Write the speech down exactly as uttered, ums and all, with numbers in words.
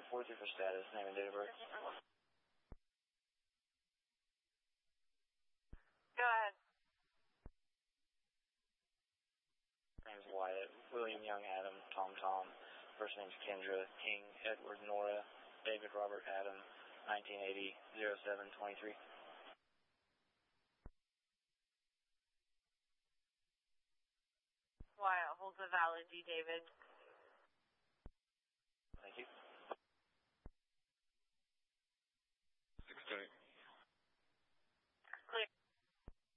forty-three for status, name and date of birth. Go ahead. Name's Wyatt, William Young Adam, Tom Tom. First name's Kendra, King Edward Nora, David Robert Adam, nineteen eighty, oh seven twenty-three. Wyatt holds a valid D, David.